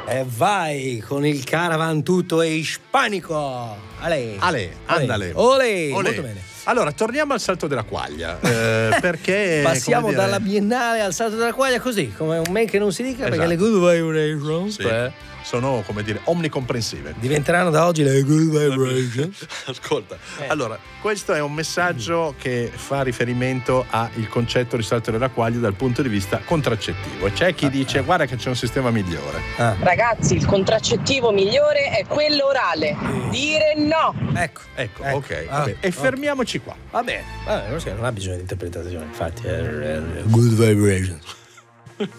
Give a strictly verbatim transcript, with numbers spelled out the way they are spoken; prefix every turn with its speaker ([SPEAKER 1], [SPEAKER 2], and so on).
[SPEAKER 1] E vai con il caravan tutto e ispanico. Ale.
[SPEAKER 2] Ale, andale.
[SPEAKER 1] Ole.
[SPEAKER 2] Olè.
[SPEAKER 1] Molto bene.
[SPEAKER 2] Allora, torniamo al Salto della Quaglia, eh, perché
[SPEAKER 1] passiamo
[SPEAKER 2] come dire,
[SPEAKER 1] dalla Biennale al Salto della Quaglia così, come un men che non si dica,
[SPEAKER 2] esatto.
[SPEAKER 1] perché le good vibrations
[SPEAKER 2] sì,
[SPEAKER 1] eh,
[SPEAKER 2] sono, come dire, omnicomprensive.
[SPEAKER 1] diventeranno da oggi le good vibrations.
[SPEAKER 2] Ascolta,
[SPEAKER 1] Eh.
[SPEAKER 2] allora, questo è un messaggio che fa riferimento al concetto di Salto della Quaglia dal punto di vista contraccettivo. E c'è chi
[SPEAKER 1] Ah,
[SPEAKER 2] dice,
[SPEAKER 1] ah.
[SPEAKER 2] guarda che c'è un sistema migliore.
[SPEAKER 1] Ah.
[SPEAKER 3] Ragazzi, il contraccettivo migliore è quello orale. Dire no.
[SPEAKER 1] Ecco,
[SPEAKER 2] Ecco,
[SPEAKER 1] ecco.
[SPEAKER 2] ok,
[SPEAKER 1] Ah,
[SPEAKER 2] va bene. E
[SPEAKER 1] ok.
[SPEAKER 2] fermiamoci qua.
[SPEAKER 1] Va bene, va bene, non ha bisogno di interpretazione, infatti. eh, Good vibrations.